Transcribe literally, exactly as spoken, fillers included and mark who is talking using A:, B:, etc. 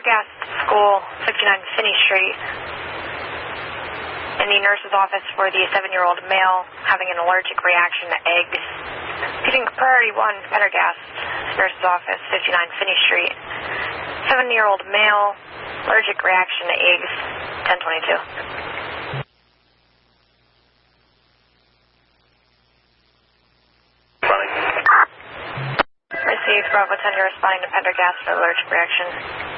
A: Pendergast School, fifty-nine Finney Street. In the nurse's office for the seven-year-old male having an allergic reaction to eggs. Repeating priority one, Pendergast, nurse's office, fifty-nine Finney Street. seven-year-old male, allergic reaction to eggs, ten twenty-two. Received, Bravo ten, you're responding to Pendergast for allergic reaction.